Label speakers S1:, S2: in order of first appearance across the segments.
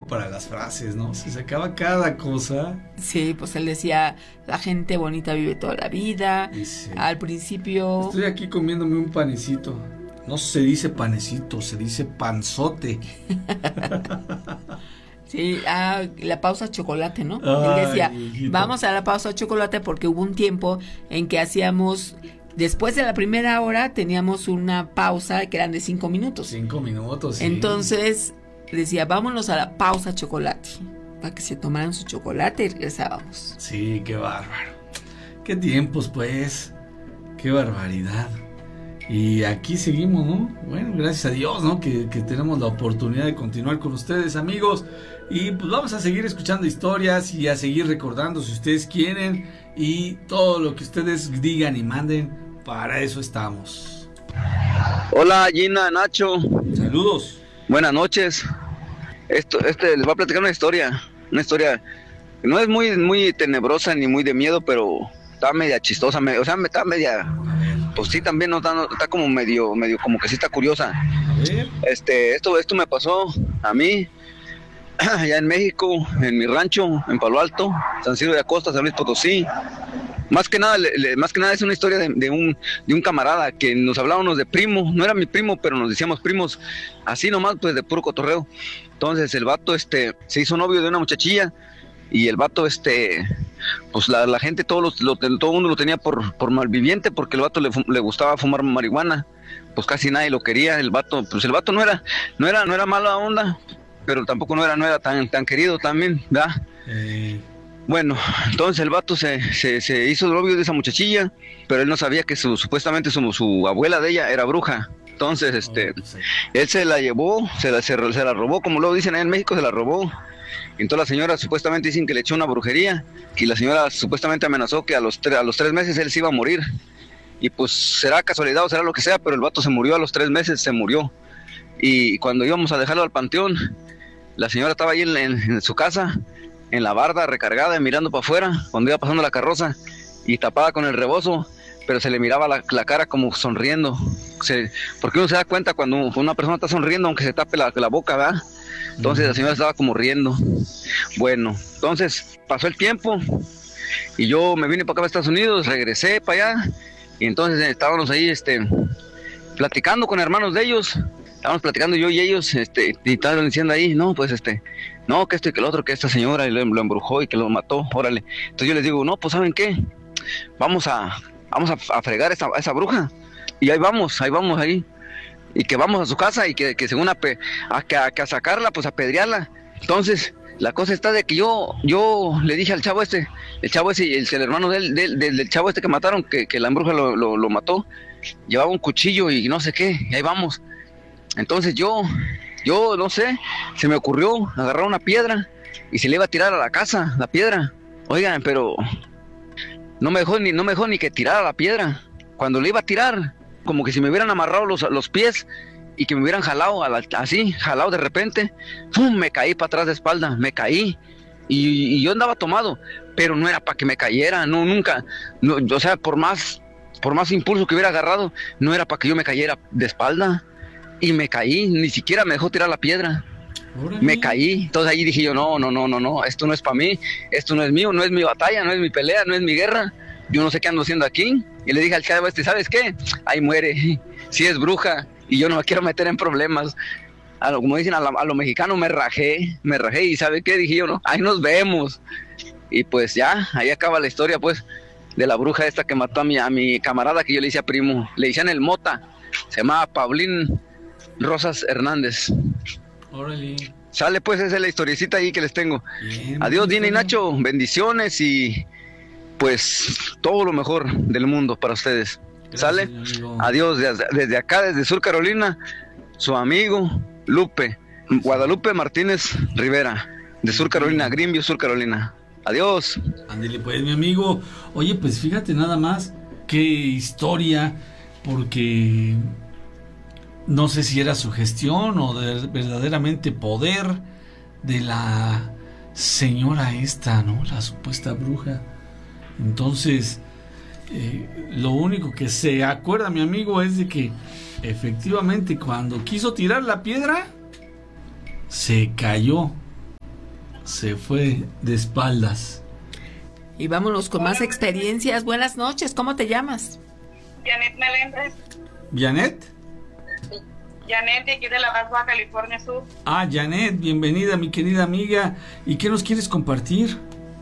S1: para las frases, ¿no? Se sacaba cada cosa.
S2: Sí, pues él decía, la gente bonita vive toda la vida.
S1: Dice,
S2: al principio...
S1: estoy aquí comiéndome un panecito. No se dice panecito, se dice panzote.
S2: Sí, la pausa chocolate, ¿no?
S1: Ay,
S2: él decía,
S1: hijito,
S2: vamos a la pausa chocolate porque hubo un tiempo en que hacíamos... Después de la primera hora teníamos una pausa que eran de 5 minutos.
S1: 5 minutos, sí.
S2: Entonces decía, vámonos a la pausa chocolate, para que se tomaran su chocolate y regresábamos.
S1: Sí, qué bárbaro. Qué tiempos, pues. Qué barbaridad. Y aquí seguimos, ¿no? Bueno, gracias a Dios, ¿no? Que tenemos la oportunidad de continuar con ustedes, amigos. Y pues vamos a seguir escuchando historias y a seguir recordando si ustedes quieren. Y todo lo que ustedes digan y manden, para eso estamos.
S3: Hola Gina, Nacho.
S1: Saludos.
S3: Buenas noches. Les voy a platicar una historia que no es muy tenebrosa ni muy de miedo, pero está media chistosa, está media, pues sí, también no está como medio como que sí está curiosa.
S1: A ver.
S3: Esto me pasó a mí allá en México, en mi rancho, en Palo Alto, San Isidro de Acosta, San Luis Potosí. Más que nada es una historia de un camarada que nos hablábamos de primo. No era mi primo, pero nos decíamos primos, así nomás, pues de puro cotorreo. Entonces el vato se hizo novio de una muchachilla y el vato pues la gente, todo el mundo lo tenía por malviviente, porque el vato le gustaba fumar marihuana. Pues casi nadie lo quería. El vato no era mala onda, pero tampoco no era tan querido también, ¿verdad? Bueno, entonces el vato se hizo novio de esa muchachilla, pero él no sabía que supuestamente su abuela de ella era bruja. Entonces, él se la llevó, se la robó, como luego dicen ahí en México, se la robó. Y entonces la señora supuestamente dicen que le echó una brujería, y la señora supuestamente amenazó que a los 3 meses él se iba a morir. Y pues será casualidad o será lo que sea, pero el vato se murió a los 3 meses, se murió. Y cuando íbamos a dejarlo al panteón, la señora estaba ahí en su casa, en la barda, recargada, mirando para afuera, cuando iba pasando la carroza, y tapada con el rebozo, pero se le miraba la cara como sonriendo. Porque uno se da cuenta cuando una persona está sonriendo, aunque se tape la boca, ¿verdad? Entonces la señora estaba como riendo. Bueno, entonces pasó el tiempo, y yo me vine para acá a Estados Unidos, regresé para allá, y entonces estábamos ahí, platicando con hermanos de ellos. Estábamos platicando yo y ellos, y estaban diciendo ahí, no, pues no, que esto y que el otro, que esta señora lo embrujó y que lo mató, órale. Entonces yo les digo, no, pues ¿saben qué? Vamos a fregar a esa bruja. Y ahí vamos ahí. Y que vamos a su casa y que según a sacarla, pues a apedrearla. Entonces, la cosa está de que yo le dije al chavo el y el hermano del chavo que mataron, que la embruja lo mató, llevaba un cuchillo y no sé qué, y ahí vamos. Entonces yo no sé, se me ocurrió agarrar una piedra y se le iba a tirar a la casa, la piedra. Oigan, pero no me dejó ni que tirara la piedra. Cuando le iba a tirar, como que si me hubieran amarrado los pies y que me hubieran jalado jalado de repente, ¡pum!, me caí para atrás de espalda, me caí. Y yo andaba tomado, pero no era para que me cayera, no, nunca, no, o sea, por más impulso que hubiera agarrado, no era para que yo me cayera de espalda. Y me caí, ni siquiera me dejó tirar la piedra. ¡Órale! Me caí. Entonces ahí dije yo, no, esto no es para mí, esto no es mío, no es mi batalla, no es mi pelea, no es mi guerra. Yo no sé qué ando haciendo aquí. Y le dije al chavo ¿sabes qué? Ahí muere, si es bruja, y yo no me quiero meter en problemas. Como dicen a lo mexicano, me rajé, y ¿sabe qué? Dije yo, no, ahí nos vemos. Y pues ya, ahí acaba la historia, pues, de la bruja esta que mató a mi camarada, que yo le decía primo, le decían el Mota, se llamaba Paulín Rosas Hernández.
S1: Órale.
S3: Sale, pues, esa es la historiecita ahí que les tengo.
S1: Bien,
S3: adiós, Dina y Nacho, bendiciones y pues todo lo mejor del mundo para ustedes. Gracias, ¿sale? Amigo. Adiós, desde acá, desde Sur Carolina, su amigo Guadalupe Martínez Rivera, de Sur Carolina, Greenview, Sur Carolina. Adiós.
S1: Ándale pues, mi amigo. Oye, pues fíjate nada más qué historia, porque no sé si era sugestión o verdaderamente poder de la señora esta, ¿no? La supuesta bruja. Entonces, lo único que se acuerda mi amigo es de que efectivamente cuando quiso tirar la piedra, se cayó Se fue de espaldas.
S2: Y vámonos con más experiencias. Buenas noches, ¿cómo te llamas?
S4: Janet Meléndez.
S1: ¿Janet?
S4: Janet, de aquí de La Paz, Baja California Sur.
S1: Ah, Janet, bienvenida, mi querida amiga. ¿Y qué nos quieres compartir?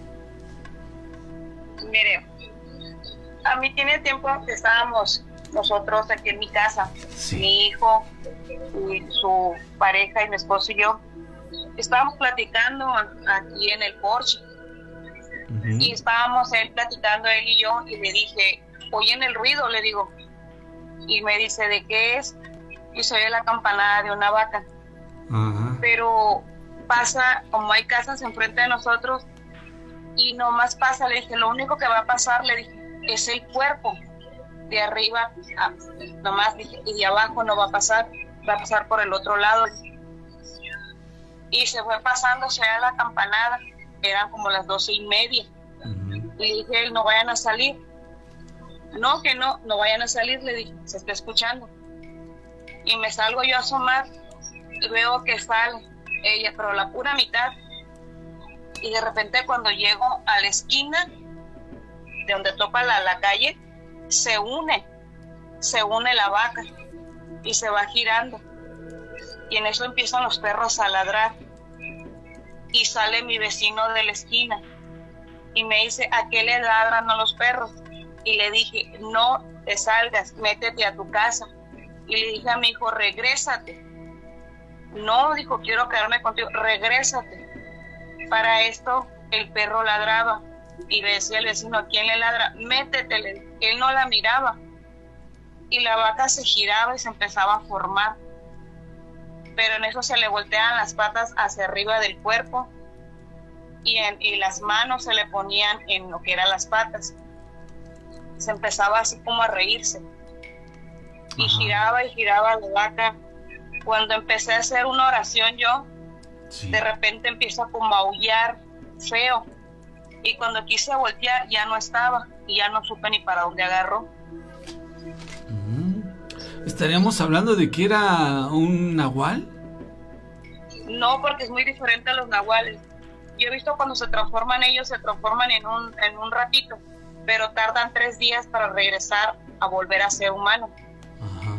S4: Mire, a mí tiene tiempo que estábamos nosotros aquí en mi casa,
S1: Sí.
S4: mi hijo y su pareja y mi esposo y yo. Estábamos platicando aquí en el porche.
S1: Uh-huh.
S4: Y estábamos él platicando, él y yo, y le dije, oyen el ruido, le digo. Y me dice, ¿de qué es? Y se oye la campanada de una vaca.
S1: Ajá.
S4: Pero pasa, como hay casas enfrente de nosotros, y nomás pasa, le dije, lo único que va a pasar, le dije, es el cuerpo. De arriba, nomás dije, y de abajo no va a pasar por el otro lado. Y se fue pasando, se oía la campanada, eran como las 12:30.
S1: Uh-huh.
S4: Y le dije, no vayan a salir. No, que no vayan a salir, le dije, se está escuchando. Y me salgo yo a asomar y veo que sale ella, pero la pura mitad. Y de repente cuando llego a la esquina de donde topa la calle, se une la vaca y se va girando. Y en eso empiezan los perros a ladrar. Y sale mi vecino de la esquina y me dice, ¿a qué le ladran a los perros? Y le dije, no te salgas, métete a tu casa. Y le dije a mi hijo, regrésate. No, dijo, quiero quedarme contigo, regrésate. Para esto el perro ladraba y le decía al vecino, ¿a quién le ladra? Métete. Él no la miraba y la vaca se giraba y se empezaba a formar, pero en eso se le volteaban las patas hacia arriba del cuerpo y las manos se le ponían en lo que eran las patas. Se empezaba así como a reírse y
S1: Ajá.
S4: giraba la vaca. Cuando empecé a hacer una oración yo,
S1: Sí.
S4: de repente empieza como a aullar feo, y cuando quise voltear ya no estaba y ya no supe ni para dónde agarró.
S1: ¿Estaríamos hablando de que era un nahual?
S4: No, porque es muy diferente a los nahuales. Yo he visto cuando se transforman ellos, se transforman en un ratito, pero tardan 3 días para regresar a volver a ser humano.
S1: Ajá.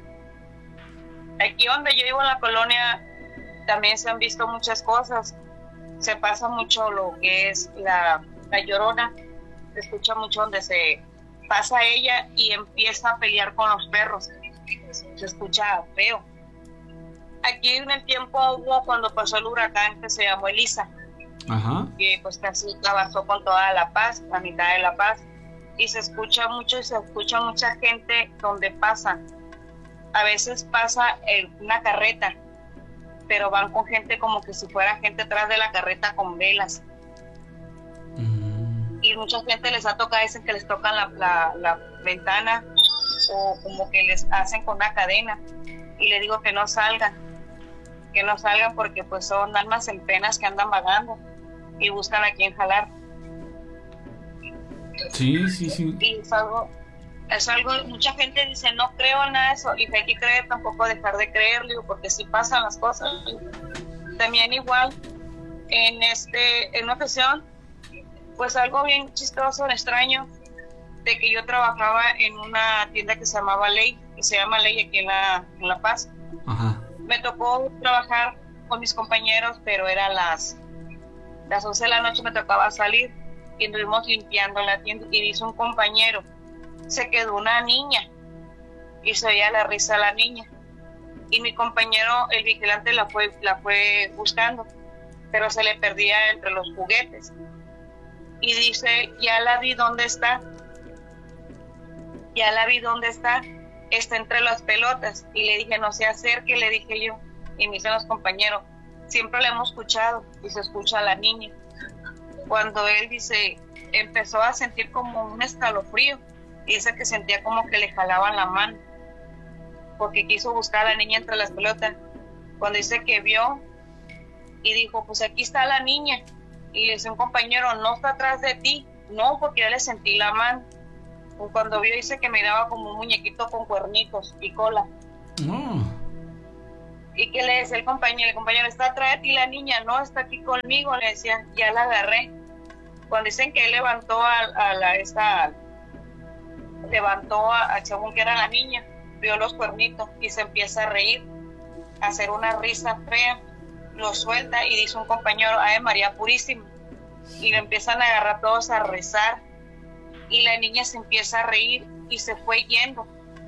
S4: Aquí donde yo vivo en la colonia también se han visto muchas cosas. Se pasa mucho lo que es la llorona. Se escucha mucho donde se pasa ella y empieza a pelear con los perros. Se escucha feo. Aquí en el tiempo hubo cuando pasó el huracán que se llamó Elisa,
S1: Ajá.
S4: que pues casi arrasó con toda La Paz, la mitad de La Paz, y se escucha mucho y se escucha mucha gente donde pasa. A veces pasa una carreta, pero van con gente como que si fuera gente atrás de la carreta con velas. Y mucha gente les ha tocado, dicen que les tocan la ventana o como que les hacen con una cadena, y le digo que no salgan porque pues son almas en penas que andan vagando y buscan a quien jalar.
S1: Sí, sí, sí.
S4: Y es algo, mucha gente dice, no creo en nada de eso, y que hay que creer, tampoco dejar de creer, digo, porque sí pasan las cosas. También igual, en una ocasión, pues algo bien chistoso, extraño, de que yo trabajaba en una tienda que se llama Ley aquí en La Paz.
S1: Ajá.
S4: Me tocó trabajar con mis compañeros, pero era las 11 de la noche, me tocaba salir y estuvimos limpiando la tienda y dice un compañero, se quedó una niña, y se oía la risa de la niña, y mi compañero, el vigilante, la fue buscando, pero se le perdía entre los juguetes, y dice, ya la vi dónde está, está entre las pelotas. Y le dije, no se acerque, le dije yo, y me dicen los compañeros, siempre la hemos escuchado, y se escucha a la niña. Cuando él dice, empezó a sentir como un escalofrío, y dice que sentía como que le jalaban la mano, porque quiso buscar a la niña entre las pelotas. Cuando dice que vio, y dijo, pues aquí está la niña, y le dice un compañero, no está atrás de ti. No, porque yo le sentí la mano. Pues cuando vio, dice que miraba como un muñequito con cuernitos y cola.
S1: Oh.
S4: Y que le decía el compañero, ¿está atrás de ti la niña? No, está aquí conmigo, le decía, ya la agarré. Cuando dicen que él levantó a según que era la niña, vio los cuernitos y se empieza a reír, a hacer una risa fea, lo suelta y dice un compañero, Ave María Purísima, y le empiezan a agarrar todos a rezar, y la niña se empieza a reír y se fue yendo,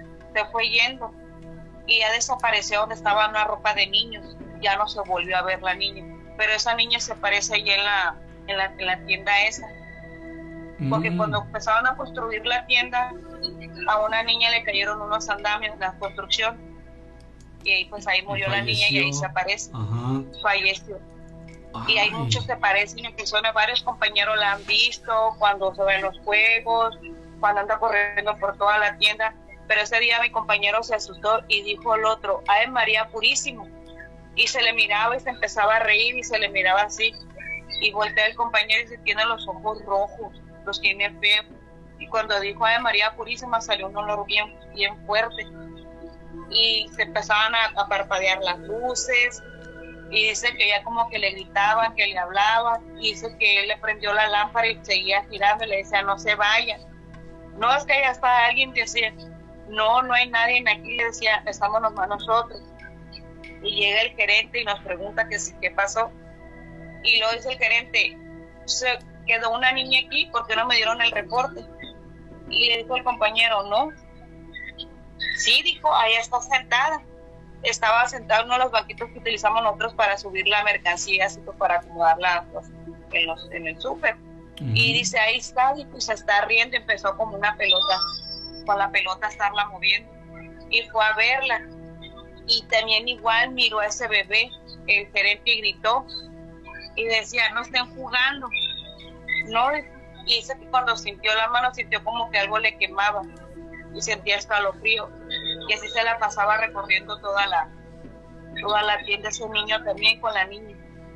S4: y ya desapareció donde estaba una ropa de niños, ya no se volvió a ver la niña, pero esa niña se aparece allí en la tienda esa, porque cuando empezaron a construir la tienda, a una niña le cayeron unos andamios en la construcción, y ahí pues ahí murió la niña y ahí se aparece. Ajá. Falleció. Ay. Y hay muchos que parecen que son varios compañeros la han visto cuando se ven los juegos, cuando anda corriendo por toda la tienda, pero ese día mi compañero se asustó y dijo el otro, Ave María Purísima, y se le miraba y se empezaba a reír y se le miraba así, y voltea el compañero y se tiene los ojos rojos, los tiene feos, y cuando dijo Ave María Purísima salió un olor bien fuerte, y se empezaban a parpadear las luces, y dice que ya como que le gritaban, que le hablaban, y dice que él le prendió la lámpara y seguía girando y le decía, no se vaya, no, es que ya está alguien, decía, no hay nadie aquí, le decía, estamos nomás nosotros, y llega el gerente y nos pregunta que qué pasó, y luego dice el gerente, se quedó una niña aquí, ¿por qué no me dieron el reporte? Y le dijo el compañero, no, sí, dijo, ahí está sentada, estaba sentada en uno de los banquitos que utilizamos nosotros para subir la mercancía, así para acomodarla pues, en el súper. Y dice, ahí está, y pues se está riendo, empezó como una pelota, con la pelota a estarla moviendo, y fue a verla, y también igual miró a ese bebé, el gerente gritó, y decía, no estén jugando, no, y dice que cuando sintió la mano, sintió como que algo le quemaba, y sentía escalofrío, y así se la pasaba recorriendo toda la tienda, ese niño también con la niña.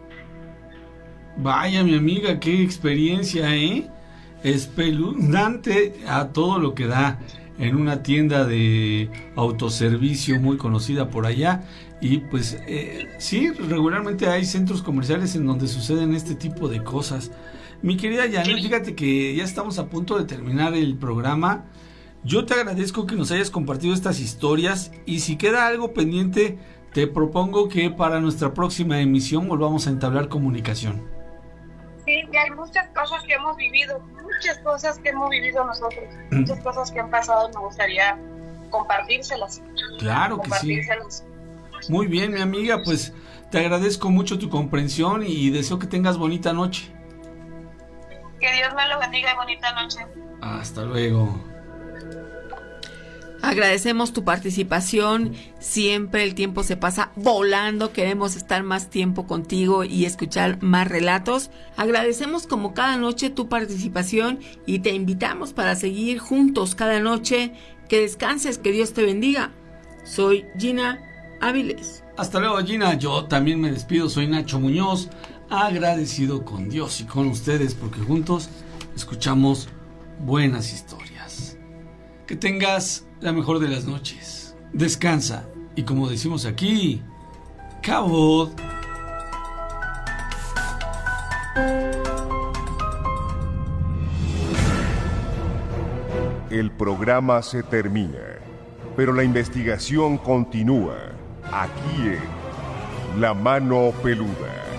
S1: Vaya, mi amiga, qué experiencia, espeluznante a todo lo que da en una tienda de autoservicio muy conocida por allá. Y pues sí, regularmente hay centros comerciales en donde suceden este tipo de cosas. Mi querida Janet, fíjate que ya estamos a punto de terminar el programa. Yo te agradezco que nos hayas compartido estas historias, y si queda algo pendiente, te propongo que para nuestra próxima emisión volvamos a entablar comunicación.
S4: Sí, y hay muchas cosas que hemos vivido nosotros, muchas cosas que han pasado, me gustaría compartírselas.
S1: Claro que sí. Muy bien, mi amiga, pues te agradezco mucho tu comprensión y deseo que tengas bonita noche.
S4: Que Dios me lo bendiga y bonita noche.
S1: Hasta luego.
S2: Agradecemos tu participación, siempre el tiempo se pasa volando, queremos estar más tiempo contigo y escuchar más relatos. Agradecemos como cada noche tu participación y te invitamos para seguir juntos cada noche. Que descanses, que Dios te bendiga. Soy Gina Áviles.
S1: Hasta luego, Gina. Yo también me despido, soy Nacho Muñoz, agradecido con Dios y con ustedes porque juntos escuchamos buenas historias. Que tengas la mejor de las noches. Descansa y, como decimos aquí, Cabot.
S5: El programa se termina, pero la investigación continúa aquí en La Mano Peluda.